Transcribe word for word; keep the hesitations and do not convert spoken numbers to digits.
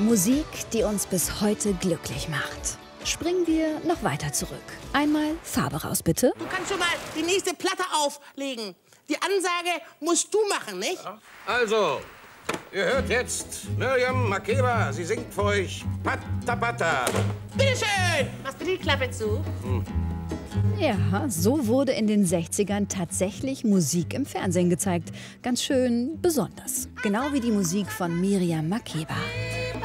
Musik, die uns bis heute glücklich macht. Springen wir noch weiter zurück. Einmal Farbe raus, bitte. Du kannst schon mal die nächste Platte auflegen. Die Ansage musst du machen, nicht? Ja. Also, ihr hört jetzt Miriam Makeba. Sie singt für euch Pata Pata. Bitteschön. Machst du die Klappe zu? Hm. Ja, so wurde in den sechzigern tatsächlich Musik im Fernsehen gezeigt. Ganz schön besonders. Genau wie die Musik von Miriam Makeba.